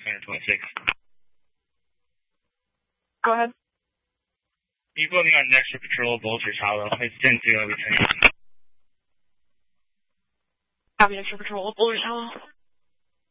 126. Go ahead. You put me on extra patrol, Vulture Hollow. It's 10-2 over 10. Copy extra patrol, Boulder Hollow.